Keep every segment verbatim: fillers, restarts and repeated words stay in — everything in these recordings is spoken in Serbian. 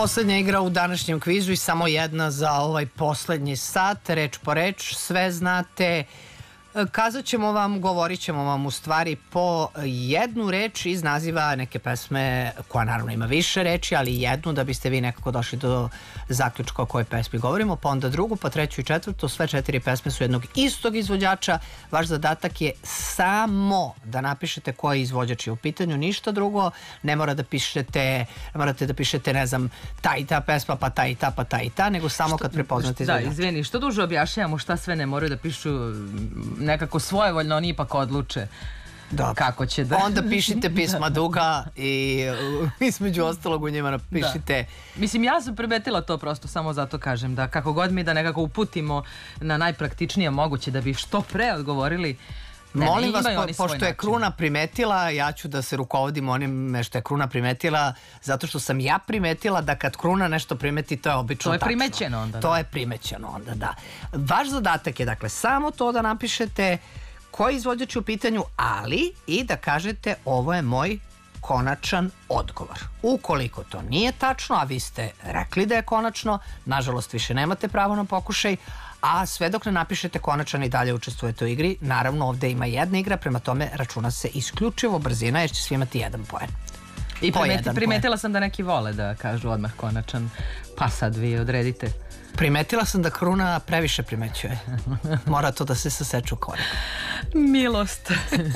Poslednja igra u današnjem kvizu i samo jedna za ovaj poslednji sat, reč po reč, sve znate. Kazat ćemo vam, govorit ćemo vam u stvari po jednu reč iz naziva neke pesme, koja naravno ima više reči, ali jednu da biste vi nekako došli do zaključka o kojoj pesmi govorimo, pa onda drugu, pa treću i četvrtu. Sve četiri pesme su jednog istog izvođača. Vaš zadatak je samo da napišete koji izvođač je u pitanju, ništa drugo. Ne mora da pišete, ne morate da pišete, ne znam, ta i ta pesma, pa ta i ta, pa ta i ta, nego samo kad prepoznate izvođača. Da, izvini, što duže objašnjavamo šta sve ne moraju da pišu, nekako svojevoljno oni ipak odluče kako će da... Onda pišite pisma duga i između ostalog u njima napišite... Mislim, ja sam primetila to, prosto samo zato kažem, da kako god mi da nekako uputimo na najpraktičnije moguće da bi što pre odgovorili. Molim vas, pošto je Kruna primetila, ja ću da se rukovodim onim što je Kruna primetila, zato što sam ja primetila da kad Kruna nešto primeti, to je obično tačno. To je primećeno onda. To je primećeno onda, da. Vaš zadatak je, dakle, samo to da napišete koji izvođač je u pitanju, ali i da kažete ovo je moj konačan odgovor. Ukoliko to nije tačno, a vi ste rekli da je konačno, nažalost više nemate pravo na pokušaj, a sve dok ne napišete konačan i dalje učestvujete u igri. Naravno, ovde ima jedna igra, prema tome računa se isključivo brzina, jer će svi imati jedan poen. I primetila sam da neki vole da kažu odmah konačan, pa sad vi odredite. Primetila sam da Kruna previše primećuje. Mora to da se saseče u korak. Milost.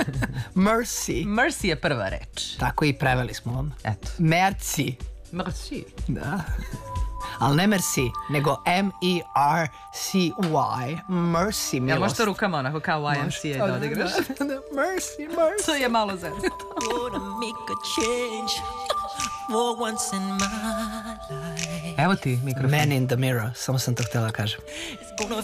Mercy. Mercy je prva reč. Tako i preveli smo vam. Eto. Merci. Merci. Da. Ali ne merci, nego M E R C Y. Mercy, milost. Ja možda rukama onako kao Y M C A da odigraš? Mercy, mercy. To je malo zezno. Evo ti mikrofon. Man in the mirror, samo sam to htjela kažem.